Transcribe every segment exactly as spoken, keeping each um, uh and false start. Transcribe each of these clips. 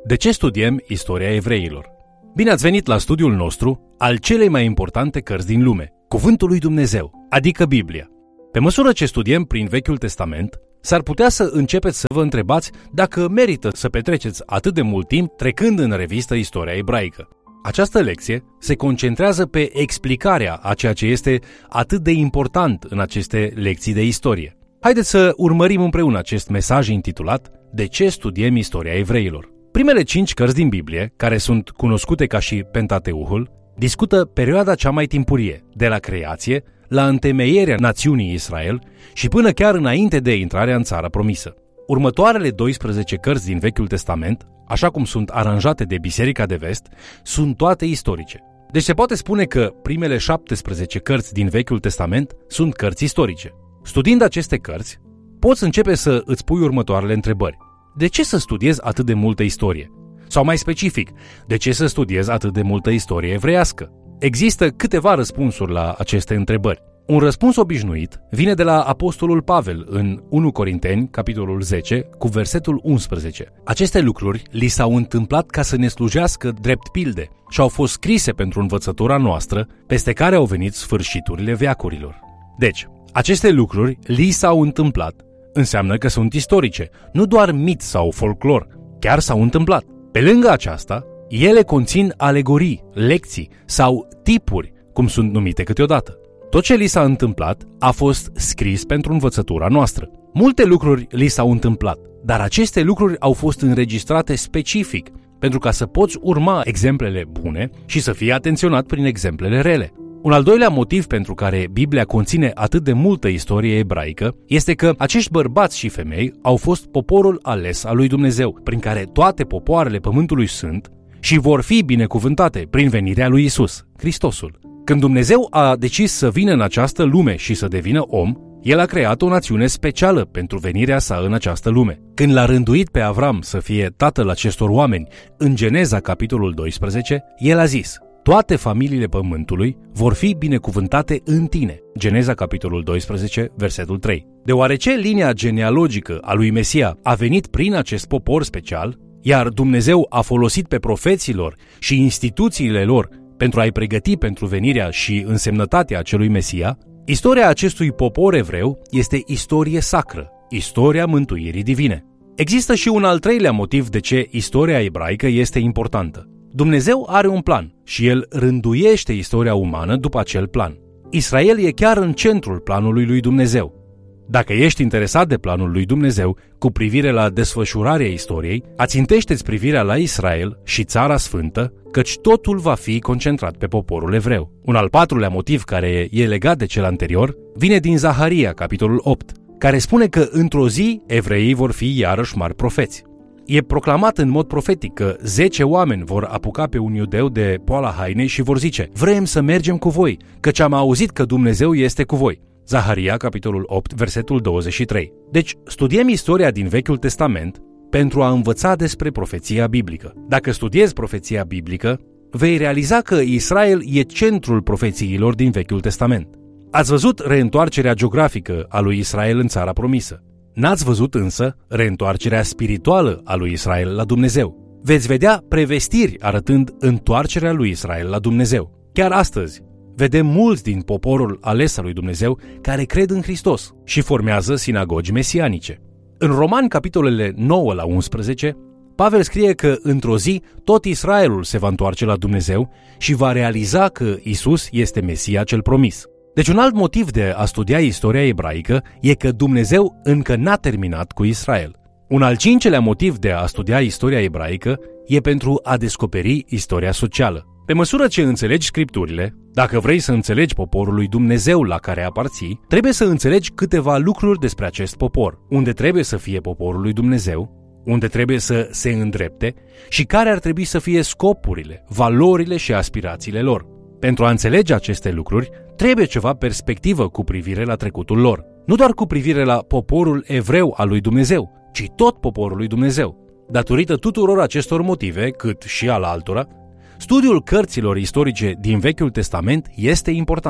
De ce studiem istoria evreilor? Bine ați venit la studiul nostru al celei mai importante cărți din lume, Cuvântul lui Dumnezeu, adică Biblia. Pe măsură ce studiem prin Vechiul Testament, s-ar putea să începeți să vă întrebați dacă merită să petreceți atât de mult timp trecând în revistă istoria ebraică. Această lecție se concentrează pe explicarea a ceea ce este atât de important în aceste lecții de istorie. Haideți să urmărim împreună acest mesaj intitulat De ce studiem istoria evreilor? Primele cinci cărți din Biblie, care sunt cunoscute ca și Pentateuhul, discută perioada cea mai timpurie, de la creație la întemeierea națiunii Israel și până chiar înainte de intrarea în țara promisă. Următoarele douăsprezece cărți din Vechiul Testament, așa cum sunt aranjate de Biserica de Vest, sunt toate istorice. Deci se poate spune că primele șaptesprezece cărți din Vechiul Testament sunt cărți istorice. Studiind aceste cărți, poți începe să îți pui următoarele întrebări. De ce să studiezi atât de multă istorie? Sau mai specific, de ce să studiezi atât de multă istorie evreiască? Există câteva răspunsuri la aceste întrebări. Un răspuns obișnuit vine de la Apostolul Pavel în unu Corinteni, capitolul zece, cu versetul unsprezece. Aceste lucruri li s-au întâmplat ca să ne slujească drept pilde și au fost scrise pentru învățătura noastră, peste care au venit sfârșiturile veacurilor. Deci, aceste lucruri li s-au întâmplat înseamnă că sunt istorice, nu doar mit sau folclor, chiar s-au întâmplat. Pe lângă aceasta, ele conțin alegorii, lecții sau tipuri, cum sunt numite câteodată. Tot ce li s-a întâmplat a fost scris pentru învățătura noastră. Multe lucruri li s-au întâmplat, dar aceste lucruri au fost înregistrate specific, pentru ca să poți urma exemplele bune și să fii atenționat prin exemplele rele. Un al doilea motiv pentru care Biblia conține atât de multă istorie ebraică este că acești bărbați și femei au fost poporul ales al lui Dumnezeu, prin care toate popoarele pământului sunt și vor fi binecuvântate prin venirea lui Isus, Hristosul. Când Dumnezeu a decis să vină în această lume și să devină om, El a creat o națiune specială pentru venirea sa în această lume. Când l-a rânduit pe Avram să fie tatăl acestor oameni, în Geneza capitolul doisprezece, El a zis: toate familiile pământului vor fi binecuvântate în tine. Geneza capitolul doisprezece, versetul trei. Deoarece linia genealogică a lui Mesia a venit prin acest popor special, iar Dumnezeu a folosit pe profeților și instituțiile lor pentru a-i pregăti pentru venirea și însemnătatea acelui Mesia, istoria acestui popor evreu este istorie sacră, istoria mântuirii divine. Există și un al treilea motiv de ce istoria ebraică este importantă. Dumnezeu are un plan și El rânduiește istoria umană după acel plan. Israel e chiar în centrul planului lui Dumnezeu. Dacă ești interesat de planul lui Dumnezeu cu privire la desfășurarea istoriei, ațintește-ți privirea la Israel și Țara Sfântă, căci totul va fi concentrat pe poporul evreu. Un al patrulea motiv care e legat de cel anterior vine din Zaharia, capitolul opt, care spune că într-o zi evreii vor fi iarăși mari profeți. E proclamat în mod profetic că zece oameni vor apuca pe un iudeu de poala hainei și vor zice: vrem să mergem cu voi, căci am auzit că Dumnezeu este cu voi. Zaharia, capitolul opt, versetul douăzeci și trei. Deci, studiem istoria din Vechiul Testament pentru a învăța despre profeția biblică. Dacă studiezi profeția biblică, vei realiza că Israel e centrul profețiilor din Vechiul Testament. Ați văzut reîntoarcerea geografică a lui Israel în țara promisă. N-ați văzut însă reîntoarcerea spirituală a lui Israel la Dumnezeu. Veți vedea prevestiri arătând întoarcerea lui Israel la Dumnezeu. Chiar astăzi, vedem mulți din poporul ales al lui Dumnezeu care cred în Hristos și formează sinagogi mesianice. În Romani, capitolele nouă la unsprezece, Pavel scrie că într-o zi tot Israelul se va întoarce la Dumnezeu și va realiza că Isus este Mesia cel promis. Deci un alt motiv de a studia istoria ebraică e că Dumnezeu încă n-a terminat cu Israel. Un al cincelea motiv de a studia istoria ebraică e pentru a descoperi istoria socială. Pe măsură ce înțelegi Scripturile, dacă vrei să înțelegi poporul lui Dumnezeu la care aparții, trebuie să înțelegi câteva lucruri despre acest popor, unde trebuie să fie poporul lui Dumnezeu, unde trebuie să se îndrepte și care ar trebui să fie scopurile, valorile și aspirațiile lor. Pentru a înțelege aceste lucruri, trebuie ceva perspectivă cu privire la trecutul lor. Nu doar cu privire la poporul evreu al lui Dumnezeu, ci tot poporul lui Dumnezeu. Datorită tuturor acestor motive, cât și al altora, studiul cărților istorice din Vechiul Testament este important.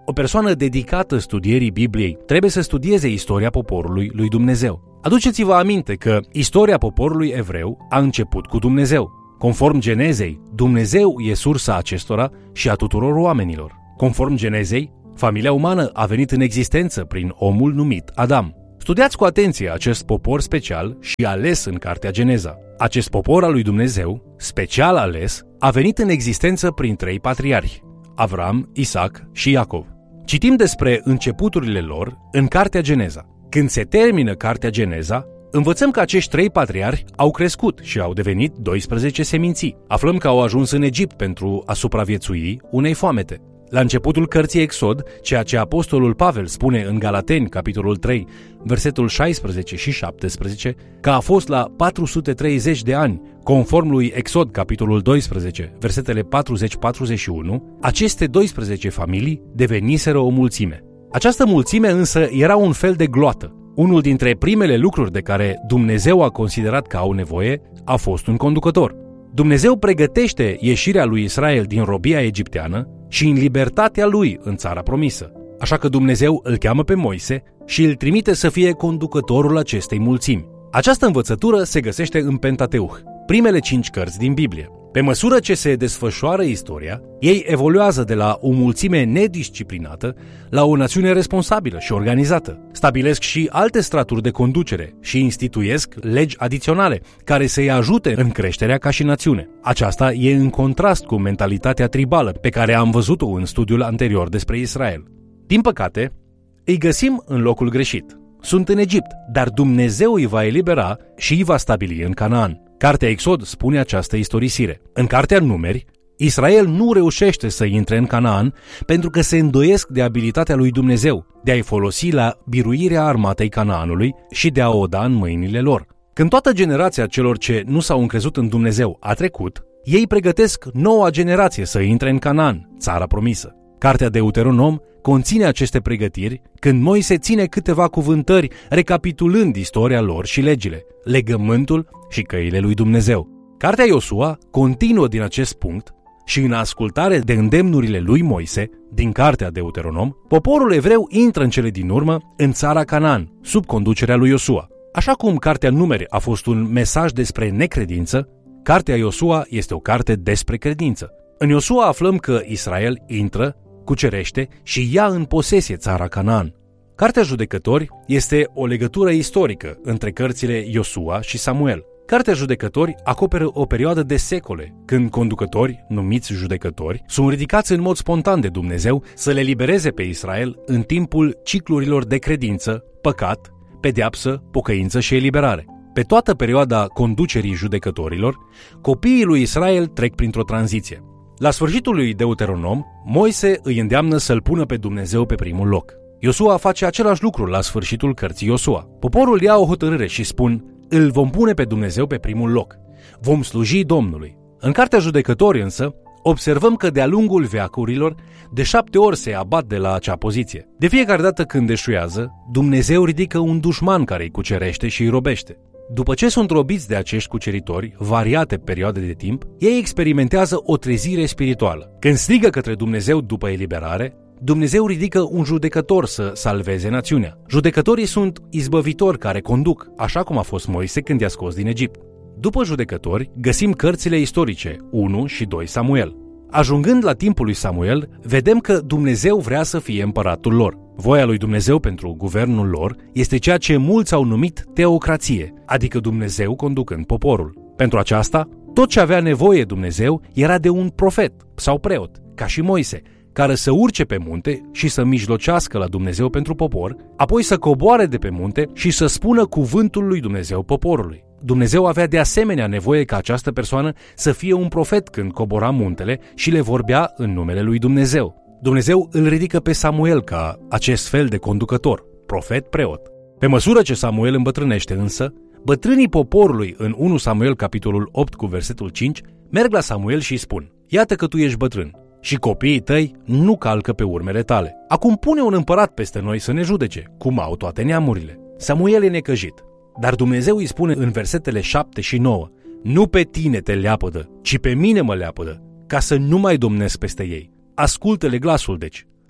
O persoană dedicată studierii Bibliei trebuie să studieze istoria poporului lui Dumnezeu. Aduceți-vă aminte că istoria poporului evreu a început cu Dumnezeu. Conform Genezei, Dumnezeu e sursa acestora și a tuturor oamenilor. Conform Genezei, familia umană a venit în existență prin omul numit Adam. Studiați cu atenție acest popor special și ales în cartea Geneza. Acest popor al lui Dumnezeu, special ales, a venit în existență prin trei patriarhi, Avram, Isaac și Iacov. Citim despre începuturile lor în cartea Geneza. Când se termină cartea Geneza, învățăm că acești trei patriarhi au crescut și au devenit doisprezece seminții. Aflăm că au ajuns în Egipt pentru a supraviețui unei foamete. La începutul cărții Exod, ceea ce apostolul Pavel spune în Galateni, capitolul trei, versetul șaisprezece și șaptesprezece, că a fost la patru sute treizeci de ani, conform lui Exod, capitolul doisprezece, versetele patruzeci patruzeci și unu, aceste doisprezece familii deveniseră o mulțime. Această mulțime însă era un fel de gloată. Unul dintre primele lucruri de care Dumnezeu a considerat că au nevoie a fost un conducător. Dumnezeu pregătește ieșirea lui Israel din robia egipteană și în libertatea lui în țara promisă. Așa că Dumnezeu îl cheamă pe Moise și îl trimite să fie conducătorul acestei mulțimi. Această învățătură se găsește în Pentateuch, primele cinci cărți din Biblie. Pe măsură ce se desfășoară istoria, ei evoluează de la o mulțime nedisciplinată la o națiune responsabilă și organizată. Stabilesc și alte straturi de conducere și instituiesc legi adiționale care să-i ajute în creșterea ca și națiune. Aceasta e în contrast cu mentalitatea tribală pe care am văzut-o în studiul anterior despre Israel. Din păcate, îi găsim în locul greșit. Sunt în Egipt, dar Dumnezeu îi va elibera și îi va stabili în Canaan. Cartea Exod spune această istorisire. În cartea Numeri, Israel nu reușește să intre în Canaan pentru că se îndoiesc de abilitatea lui Dumnezeu de a-i folosi la biruirea armatei Canaanului și de a o da în mâinile lor. Când toată generația celor ce nu s-au încrezut în Dumnezeu a trecut, ei pregătesc noua generație să intre în Canaan, țara promisă. Cartea Deuteronom conține aceste pregătiri când Moise ține câteva cuvântări recapitulând istoria lor și legile, legământul și căile lui Dumnezeu. Cartea Iosua continuă din acest punct și în ascultare de îndemnurile lui Moise din cartea Deuteronom, poporul evreu intră în cele din urmă în țara Canaan, sub conducerea lui Iosua. Așa cum cartea Numeri a fost un mesaj despre necredință, cartea Iosua este o carte despre credință. În Iosua aflăm că Israel intră, cucerește și ia în posesie țara Canaan. Cartea Judecători este o legătură istorică între cărțile Iosua și Samuel. Cartea Judecători acoperă o perioadă de secole, când conducători, numiți judecători, sunt ridicați în mod spontan de Dumnezeu să le libereze pe Israel în timpul ciclurilor de credință, păcat, pedeapsă, pocăință și eliberare. Pe toată perioada conducerii judecătorilor, copiii lui Israel trec printr-o tranziție. La sfârșitul lui Deuteronom, Moise îi îndeamnă să-L pună pe Dumnezeu pe primul loc. Iosua face același lucru la sfârșitul cărții Iosua. Poporul ia o hotărâre și spun: îl vom pune pe Dumnezeu pe primul loc. Vom sluji Domnului. În cartea Judecători însă, observăm că de-a lungul veacurilor, de șapte ori se abat de la acea poziție. De fiecare dată când eșuează, Dumnezeu ridică un dușman care îi cucerește și îi robește. După ce sunt robiți de acești cuceritori, variate perioade de timp, ei experimentează o trezire spirituală. Când strigă către Dumnezeu după eliberare, Dumnezeu ridică un judecător să salveze națiunea. Judecătorii sunt izbăvitori care conduc, așa cum a fost Moise când i-a scos din Egipt. După judecători, găsim cărțile istorice, unu și doi Samuel. Ajungând la timpul lui Samuel, vedem că Dumnezeu vrea să fie împăratul lor. Voia lui Dumnezeu pentru guvernul lor este ceea ce mulți au numit teocrație, adică Dumnezeu conducând poporul. Pentru aceasta, tot ce avea nevoie Dumnezeu era de un profet sau preot, ca și Moise, care să urce pe munte și să mijlocească la Dumnezeu pentru popor, apoi să coboare de pe munte și să spună cuvântul lui Dumnezeu poporului. Dumnezeu avea de asemenea nevoie ca această persoană să fie un profet când cobora muntele și le vorbea în numele lui Dumnezeu. Dumnezeu îl ridică pe Samuel ca acest fel de conducător, profet, preot. Pe măsură ce Samuel îmbătrânește însă, bătrânii poporului în unu Samuel capitolul opt cu versetul cinci merg la Samuel și îi spun: iată că tu ești bătrân și copiii tăi nu calcă pe urmele tale. Acum pune un împărat peste noi să ne judece, cum au toate neamurile. Samuel e necăjit, dar Dumnezeu îi spune în versetele șapte și nouă: nu pe tine te leapădă, ci pe mine mă leapădă, ca să nu mai domnesc peste ei. Ascultă-le glasul, deci.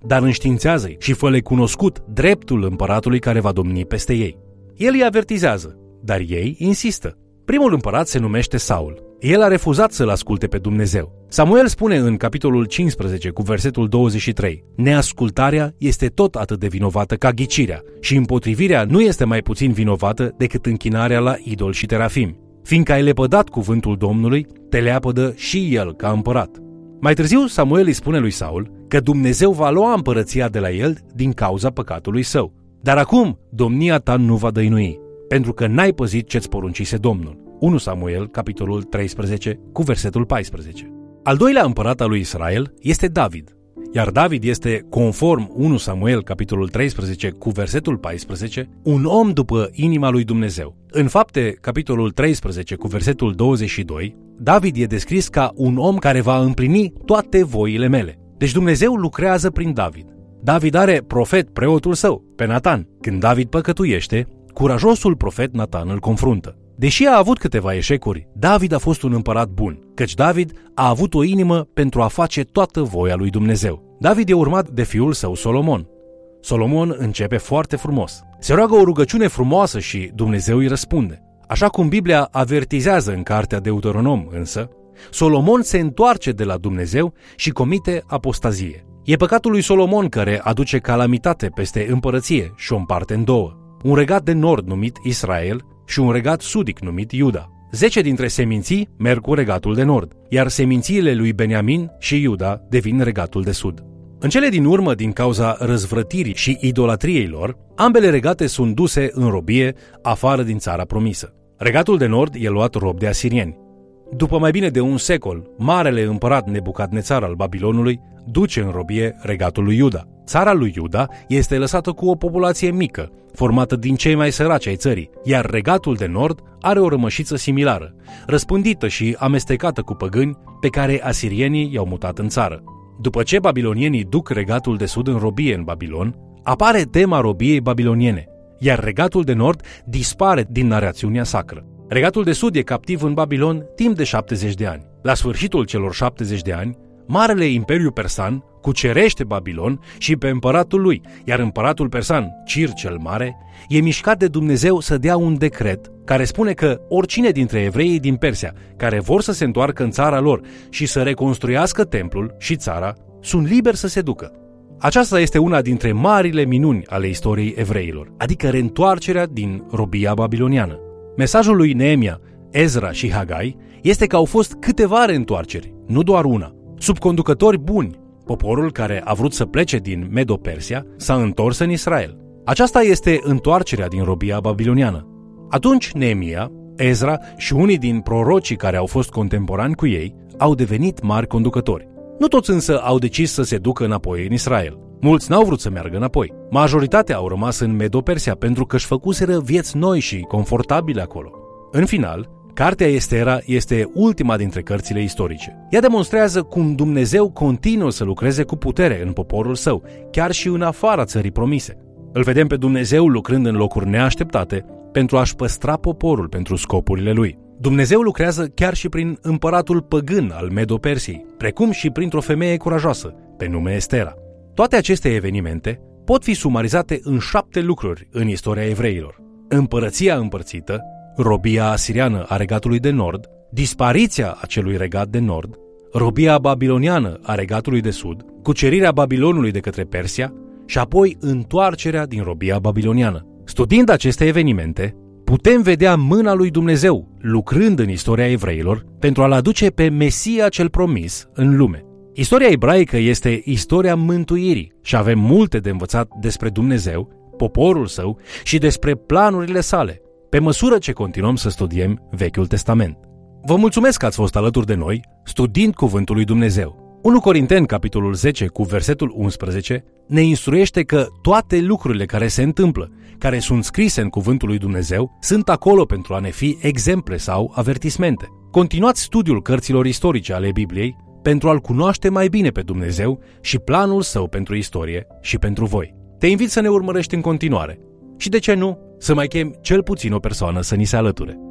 dar înștiințează-i și fă-le cunoscut dreptul împăratului care va domni peste ei. El îi avertizează, dar ei insistă. Primul împărat se numește Saul. El a refuzat să-l asculte pe Dumnezeu. Samuel spune în capitolul cincisprezece cu versetul douăzeci și trei: neascultarea este tot atât de vinovată ca ghicirea și împotrivirea nu este mai puțin vinovată decât închinarea la idol și terafimi. Fiindcă ai lepădat cuvântul Domnului, te leapădă și el ca împărat. Mai târziu Samuel îi spune lui Saul că Dumnezeu va lua împărăția de la el din cauza păcatului său. Dar acum domnia ta nu va dăinui, pentru că n-ai păzit ce-ți poruncise Domnul. unu Samuel, capitolul treisprezece, cu versetul paisprezece. Al doilea împărat al lui Israel este David, iar David este, conform unu Samuel, capitolul treisprezece, cu versetul paisprezece, un om după inima lui Dumnezeu. În Fapte, capitolul treisprezece, cu versetul douăzeci și doi, David e descris ca un om care va împlini toate voile mele. Deci Dumnezeu lucrează prin David. David are profet, preotul său, pe Natan. Când David păcătuiește, curajosul profet Natan îl confruntă. Deși a avut câteva eșecuri, David a fost un împărat bun, căci David a avut o inimă pentru a face toată voia lui Dumnezeu. David e urmat de fiul său Solomon. Solomon începe foarte frumos. Se roagă o rugăciune frumoasă și Dumnezeu îi răspunde. Așa cum Biblia avertizează în cartea Deuteronom însă, Solomon se întoarce de la Dumnezeu și comite apostazie. E păcatul lui Solomon care aduce calamitate peste împărăție și o împarte în două. Un regat de nord numit Israel și un regat sudic numit Iuda. Zece dintre seminții merg cu regatul de nord, iar semințiile lui Beniamin și Iuda devin regatul de sud. În cele din urmă, din cauza răzvrătirii și idolatriei lor, ambele regate sunt duse în robie afară din țara promisă. Regatul de nord e luat rob de asirieni. După mai bine de un secol, marele împărat Nebucadnețar al Babilonului duce în robie regatul lui Iuda. Țara lui Iuda este lăsată cu o populație mică, formată din cei mai săraci ai țării, iar regatul de nord are o rămășiță similară, răspândită și amestecată cu păgâni pe care asirienii i-au mutat în țară. După ce babilonienii duc regatul de sud în robie în Babilon, apare tema robiei babiloniene, iar regatul de nord dispare din narațiunea sacră. Regatul de sud e captiv în Babilon timp de șaptezeci de ani. La sfârșitul celor șaptezeci de ani, Marele Imperiu Persan cucerește Babilon și pe împăratul lui, iar împăratul persan, Cir cel Mare, e mișcat de Dumnezeu să dea un decret care spune că oricine dintre evreii din Persia care vor să se întoarcă în țara lor și să reconstruiască templul și țara, sunt liberi să se ducă. Aceasta este una dintre marile minuni ale istoriei evreilor, adică reîntoarcerea din robia babiloniană. Mesajul lui Neemia, Ezra și Hagai este că au fost câteva reîntoarceri, nu doar una. Sub conducători buni, poporul care a vrut să plece din Medo-Persia s-a întors în Israel. Aceasta este întoarcerea din robia babiloniană. Atunci Neemia, Ezra și unii din prorocii care au fost contemporani cu ei au devenit mari conducători. Nu toți însă au decis să se ducă înapoi în Israel. Mulți n-au vrut să meargă înapoi. Majoritatea au rămas în Medo-Persia pentru că își făcuseră vieți noi și confortabile acolo. În final, cartea Estera este ultima dintre cărțile istorice. Ea demonstrează cum Dumnezeu continuă să lucreze cu putere în poporul său, chiar și în afara țării promise. Îl vedem pe Dumnezeu lucrând în locuri neașteptate pentru a-și păstra poporul pentru scopurile lui. Dumnezeu lucrează chiar și prin împăratul păgân al Medo-Persiei, precum și printr-o femeie curajoasă, pe nume Estera. Toate aceste evenimente pot fi sumarizate în șapte lucruri în istoria evreilor: împărăția împărțită, robia asiriană a regatului de nord, dispariția acelui regat de nord, robia babiloniană a regatului de sud, cucerirea Babilonului de către Persia și apoi întoarcerea din robia babiloniană. Studiind aceste evenimente, putem vedea mâna lui Dumnezeu lucrând în istoria evreilor pentru a-L aduce pe Mesia cel promis în lume. Istoria ebraică este istoria mântuirii și avem multe de învățat despre Dumnezeu, poporul său și despre planurile sale, pe măsură ce continuăm să studiem Vechiul Testament. Vă mulțumesc că ați fost alături de noi studiind Cuvântul lui Dumnezeu. unu Corinteni, capitolul zece, cu versetul unsprezece, ne instruiește că toate lucrurile care se întâmplă, care sunt scrise în Cuvântul lui Dumnezeu, sunt acolo pentru a ne fi exemple sau avertismente. Continuați studiul cărților istorice ale Bibliei pentru a-L cunoaște mai bine pe Dumnezeu și planul Său pentru istorie și pentru voi. Te invit să ne urmărești în continuare și, de ce nu, să mai chem cel puțin o persoană să ni se alăture.